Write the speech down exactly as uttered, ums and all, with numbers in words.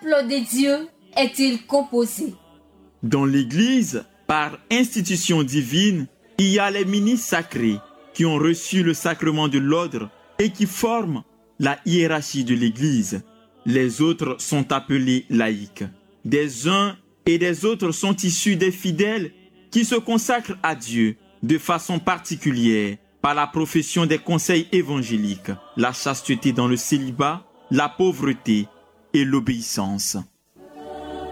couple de Dieu est-il composé? Dans l'Église, par institution divine, il y a les ministres sacrés qui ont reçu le sacrement de l'ordre et qui forment la hiérarchie de l'Église. Les autres sont appelés laïcs. Des uns et des autres sont issus des fidèles qui se consacrent à Dieu de façon particulière par la profession des conseils évangéliques, la chasteté dans le célibat, la pauvreté et l'obéissance.